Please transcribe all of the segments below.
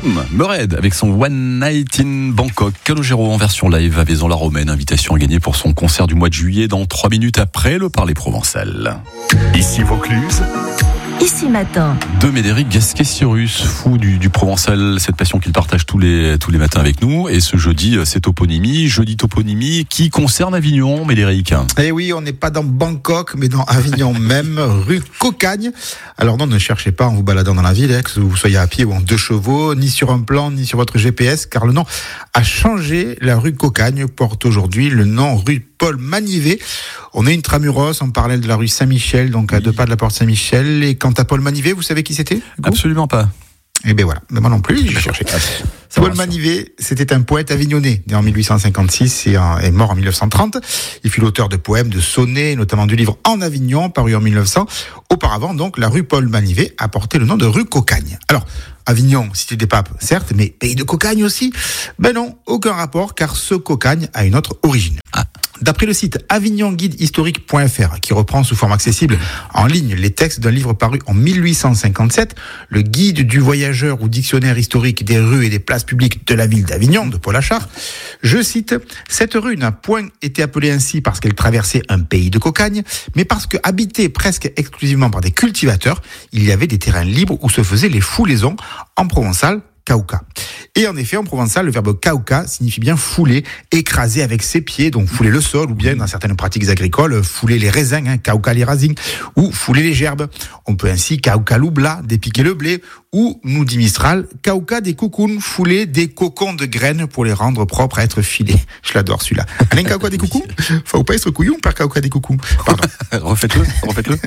Kim Mered avec son One Night in Bangkok. Calogero en version live à Vaison-la-Romaine. Invitation à gagner pour son concert du mois de juillet dans 3 minutes après le Parler Provençal. Ici Vaucluse. Ici Matin. De Médéric Gasquet-Cyrus, fou du Provençal, cette passion qu'il partage tous les matins avec nous. Et ce jeudi, c'est toponymie, jeudi toponymie qui concerne Avignon, Médéric. Eh oui, on n'est pas dans Bangkok, mais dans Avignon même, rue Cocagne. Alors non, ne cherchez pas en vous baladant dans la ville, que vous soyez à pied ou en 2 chevaux, ni sur un plan, ni sur votre GPS, car le nom a changé. La rue Cocagne porte aujourd'hui le nom rue Paul Manivet. On est intramuros, en parallèle de la rue Saint-Michel, donc à 2 pas de la porte Saint-Michel. Et quant à Paul Manivet, vous savez qui c'était ? Absolument pas. Eh bien voilà, mais moi non plus, j'ai cherché. Paul Manivet, c'était un poète avignonnais, né en 1856 et est mort en 1930. Il fut l'auteur de poèmes, de sonnets, notamment du livre En Avignon, paru en 1900. Auparavant, donc, la rue Paul Manivet a porté le nom de rue Cocagne. Alors, Avignon, cité des papes, certes, mais pays de Cocagne aussi ? Ben non, aucun rapport, car ce Cocagne a une autre origine. D'après le site avignonguidehistorique.fr, qui reprend sous forme accessible en ligne les textes d'un livre paru en 1857, le guide du voyageur ou dictionnaire historique des rues et des places publiques de la ville d'Avignon, de Paul Achard, je cite, « Cette rue n'a point été appelée ainsi parce qu'elle traversait un pays de Cocagne, mais parce que habitée presque exclusivement par des cultivateurs, il y avait des terrains libres où se faisaient les foulaisons, en provençal, kauka. » Et en effet, en provençal, le verbe kauka signifie bien fouler, écraser avec ses pieds, donc fouler le sol, ou bien dans certaines pratiques agricoles, fouler les raisins, kauka les rasings, ou fouler les gerbes. On peut ainsi kauka l'oubla, dépiquer le blé, ou, nous dit Mistral, kauka des coucounes, fouler des cocons de graines pour les rendre propres à être filés. Je l'adore celui-là. Alain kauka des coucounes, faut pas être couillon par kauka des coucounes. Pardon. Refaites-le.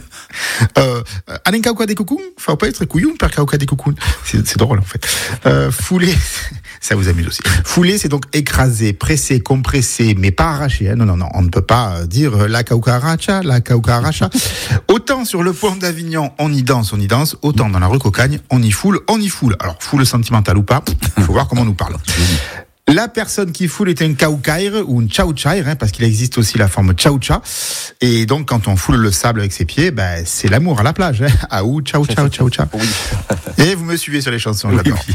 Alain kauka des coucounes, faut pas être couillon par kauka des coucounes. C'est drôle en fait. Fouler, ça vous amuse aussi. Fouler, c'est donc écraser, presser, compresser, mais pas arracher. Non, on ne peut pas dire la kauka aracha, la kauka aracha. Autant sur le pont d'Avignon, on y danse, autant dans la rue Cocagne, on y foule. Alors, foule sentimentale ou pas, il faut voir comment on nous parle. La personne qui foule est un kaukaïr ou un tchaouchaïr, parce qu'il existe aussi la forme tchaoucha. Et donc, quand on foule le sable avec ses pieds, c'est l'amour à la plage. Aou, tchaou, tchaou, tchaou, tchaou. Oui. Et vous me suivez sur les chansons, j'adore. Oui.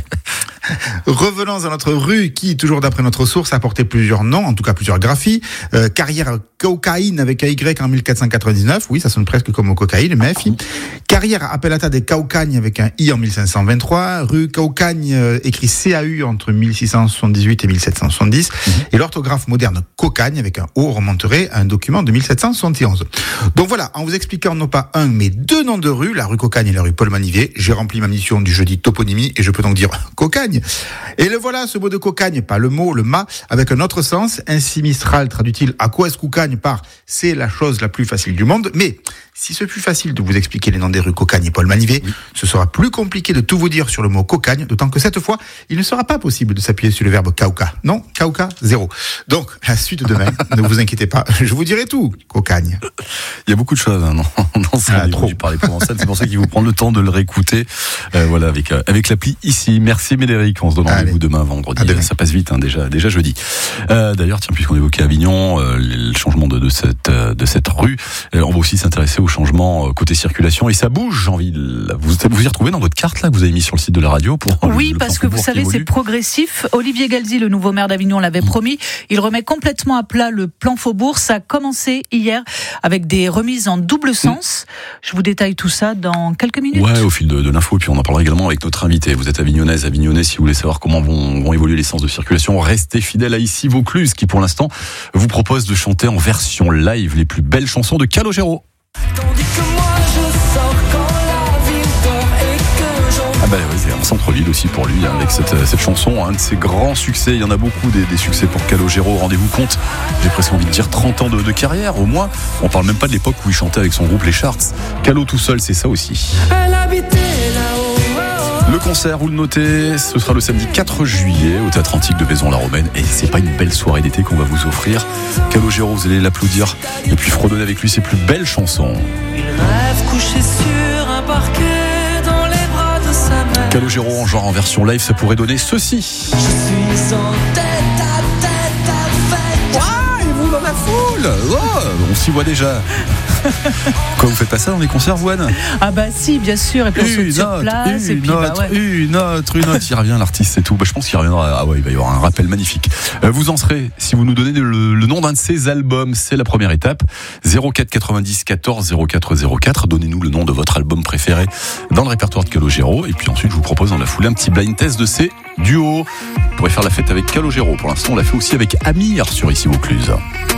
Revenons à notre rue qui, toujours d'après notre source, a porté plusieurs noms, en tout cas plusieurs graphies. Carrière Cocaïne avec un Y en 1499, oui, ça sonne presque comme au cocaïne, mais Carrière Appellata des Caucagnes avec un I en 1523. Rue Caucagne, écrit CAU entre 1678 et 1770. Et l'orthographe moderne Cocagne avec un O remonterait à un document de 1771. Donc voilà, en vous expliquant non pas un, mais 2 noms de rues, la rue Cocagne et la rue Paul Manivet, j'ai rempli ma mission du jeudi toponymie et je peux donc dire Cocagne. Et le voilà, ce mot de Cocagne, pas le mot, le mât, avec un autre sens. Ainsi Mistral traduit-il à quoi est-ce Cocagne par c'est la chose la plus facile du monde. Mais si c'est plus facile de vous expliquer les noms des rues Cocagne et Paul Manivet, ce sera plus compliqué de tout vous dire sur le mot Cocagne, d'autant que cette fois, il ne sera pas possible de s'appuyer sur le verbe kauka. Non, kauka, 0. Donc, la suite demain, ne vous inquiétez pas, je vous dirai tout, Cocagne. Il y a beaucoup de choses dans ce livre du Parler Provençal, c'est pour ça qu'il faut prendre le temps de le réécouter, voilà, avec l'appli ici. Merci Médéric, on se donne rendez-vous demain vendredi. Ça passe vite, déjà jeudi. D'ailleurs, tiens, puisqu'on évoquait Avignon, le changement de cette rue, on va aussi s'intéresser au changement côté circulation et ça bouge, j'ai envie. Vous y retrouvez dans votre carte là que vous avez mis sur le site de la radio pour parce que vous savez, c'est progressif. Olivier Galzi, le nouveau maire d'Avignon, l'avait promis. Il remet complètement à plat le plan Faubourg. Ça a commencé hier avec des remises en double sens. Je vous détaille tout ça dans quelques minutes. Ouais, au fil de l'info, et puis on en parlera également avec notre invité. Vous êtes avignonnais, si vous voulez savoir comment vont évoluer les sens de circulation, restez fidèles à Ici Vaucluse, qui pour l'instant vous propose de chanter en version live les plus belles chansons de Calogero. C'est un centre-ville aussi pour lui, avec cette chanson, un de ses grands succès. Il y en a beaucoup des succès pour Calogero, rendez-vous compte, j'ai presque envie de dire 30 ans de carrière au moins. On parle même pas de l'époque où il chantait avec son groupe Les Charts. Calo tout seul, c'est ça aussi. Le concert, vous le notez, ce sera le samedi 4 juillet au Théâtre Antique de Vaison-la-Romaine. Et c'est pas une belle soirée d'été qu'on va vous offrir. Calogero, vous allez l'applaudir et puis fredonner avec lui ses plus belles chansons. Il rêve couché sur un parquet dans les bras de sa mère. Calogero en version live, ça pourrait donner ceci. Je suis en tête à tête avec. Et vous dans la foule, on s'y voit déjà. Quoi, vous faites pas ça dans les concerts, vous, Anne? Ah bah si, bien sûr, et puis on saute sur place. Une autre, il revient l'artiste, c'est tout. Je pense qu'il reviendra. Ah ouais, il va y avoir un rappel magnifique. Vous en serez, si vous nous donnez le nom d'un de ces albums, c'est la première étape. 04 90 14 04 04, donnez-nous le nom de votre album préféré dans le répertoire de Calogero, et puis ensuite je vous propose dans la foulée un petit blind test de ces duos. Vous pourrez faire la fête avec Calogero. Pour l'instant, on l'a fait aussi avec Amir sur Ici Vaucluse.